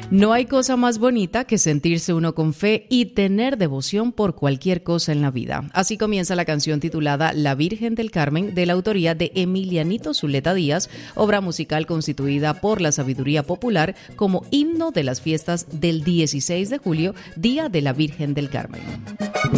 No hay cosa más bonita que sentirse uno con fe y tener devoción por cualquier cosa en la vida. Así comienza la canción titulada La Virgen del Carmen, de la autoría de Emilianito Zuleta Díaz, obra musical constituida por la sabiduría popular como himno de las fiestas del 16 de julio, Día de la Virgen del Carmen.